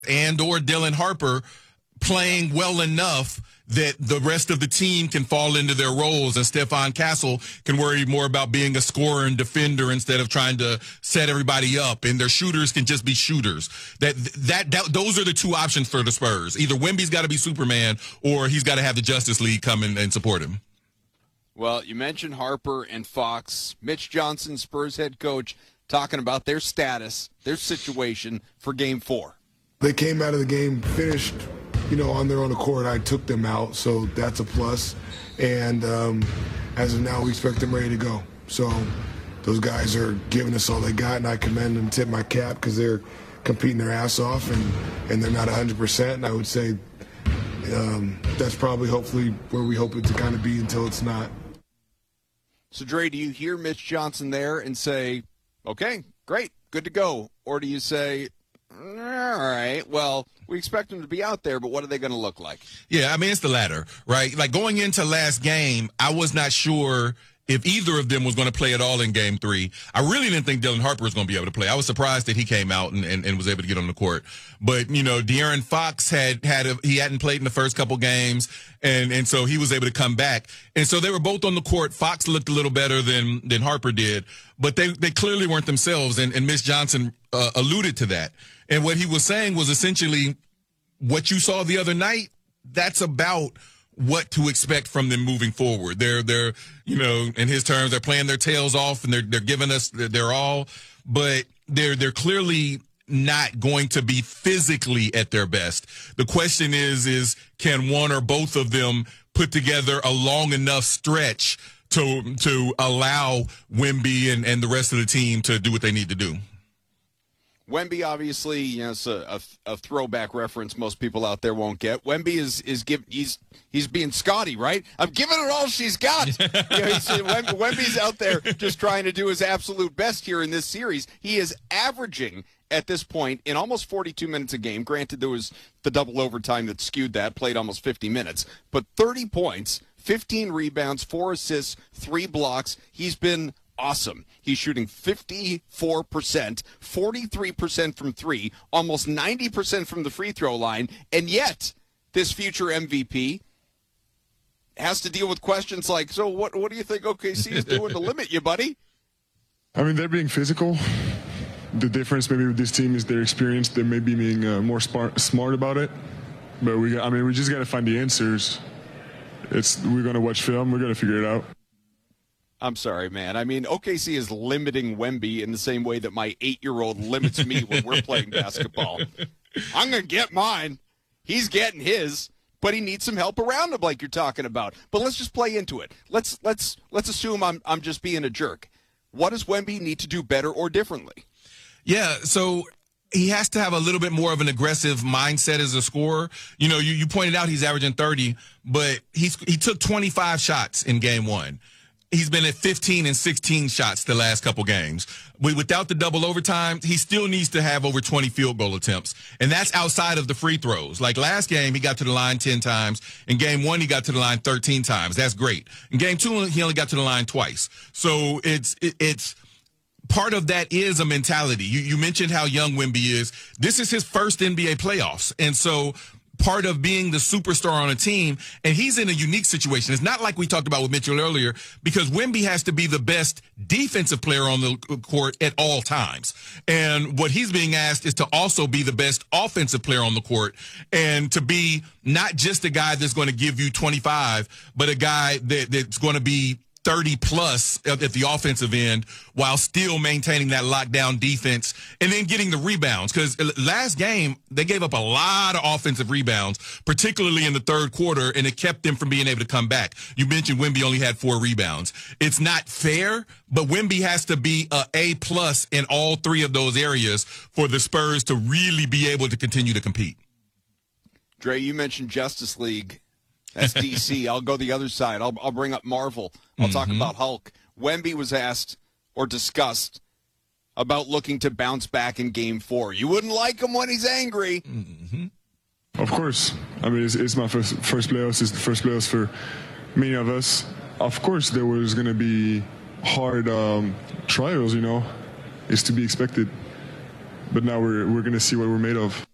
and or Dylan Harper playing well enough that the rest of the team can fall into their roles, and Stephon Castle can worry more about being a scorer and defender instead of trying to set everybody up, and their shooters can just be shooters. Those are the two options for the Spurs. Either Wemby's got to be Superman, or he's got to have the Justice League come in and support him. Well, you mentioned Harper and Fox. Mitch Johnson, Spurs head coach, talking about their status, their situation for Game 4. They came out of the game finished, on their own accord. I took them out, so that's a plus. And as of now, we expect them ready to go. So those guys are giving us all they got, and I commend them, tip my cap, because they're competing their ass off, and they're not 100%. And I would say that's probably hopefully where we hope it to kind of be until it's not. So, Dre, do you hear Mitch Johnson there and say, okay, great, good to go? Or do you say, all right, well, we expect them to be out there, but what are they going to look like? Yeah, I mean, it's the latter, right? Like, going into last game, I was not sure if either of them was going to play at all in Game 3. I really didn't think Dylan Harper was going to be able to play. I was surprised that he came out and was able to get on the court. But, De'Aaron Fox he hadn't played in the first couple games, and so he was able to come back. And so they were both on the court. Fox looked a little better than Harper did, but they clearly weren't themselves, and Mitch Johnson alluded to that. And what he was saying was essentially what you saw the other night, that's about what to expect from them moving forward. They're in his terms, they're playing their tails off, and they're giving us their all, but they're clearly not going to be physically at their best. The question is can one or both of them put together a long enough stretch to allow Wemby and the rest of the team to do what they need to do? Wemby, obviously, it's a throwback reference most people out there won't get. Wemby he's being Scotty, right? I'm giving her all she's got. Wemby's out there just trying to do his absolute best here in this series. He is averaging at this point in almost 42 minutes a game. Granted, there was the double overtime that skewed that, played almost 50 minutes, but 30 points, 15 rebounds, 4 assists, 3 blocks. He's been awesome. He's shooting 54%, 43% from 3, almost 90% from the free throw line, and yet this future MVP has to deal with questions like, so what do you think OKC is doing to limit you, buddy? I mean, they're being physical. The difference maybe with this team is their experience. They may be being more smart about it, but we just got to find the answers. We're going to watch film. We're going to figure it out. I'm sorry, man. I mean, OKC is limiting Wemby in the same way that my 8-year-old limits me when we're playing basketball. I'm going to get mine. He's getting his, but he needs some help around him like you're talking about. But let's just play into it. Let's assume I'm just being a jerk. What does Wemby need to do better or differently? Yeah, so he has to have a little bit more of an aggressive mindset as a scorer. You pointed out he's averaging 30, but he took 25 shots in Game 1. He's been at 15 and 16 shots the last couple games. Without the double overtime, he still needs to have over 20 field goal attempts. And that's outside of the free throws. Like last game, he got to the line 10 times. In Game 1, he got to the line 13 times. That's great. In Game 2, he only got to the line twice. So it's part of that is a mentality. You mentioned how young Wemby is. This is his first NBA playoffs. And so part of being the superstar on a team, and he's in a unique situation. It's not like we talked about with Mitchell earlier, because Wemby has to be the best defensive player on the court at all times. And what he's being asked is to also be the best offensive player on the court, and to be not just a guy that's going to give you 25, but a guy that's going to be 30 plus at the offensive end while still maintaining that lockdown defense and then getting the rebounds. Because last game, they gave up a lot of offensive rebounds, particularly in the third quarter, and it kept them from being able to come back. You mentioned Wemby only had 4 rebounds. It's not fair, but Wemby has to be A plus in all 3 of those areas for the Spurs to really be able to continue to compete. Dre, you mentioned Justice League. That's DC. I'll go the other side. I'll bring up Marvel. I'll talk about Hulk. Wemby was asked or discussed about looking to bounce back in Game 4. You wouldn't like him when he's angry. Of course. I mean, it's my first playoffs. It's the first playoffs for many of us. Of course, there was going to be hard trials, It's to be expected. But now we're going to see what we're made of.